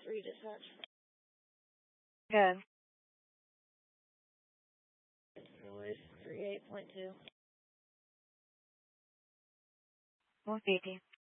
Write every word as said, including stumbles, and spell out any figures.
three dispatch. Good. Noise three eight point two. one eighty.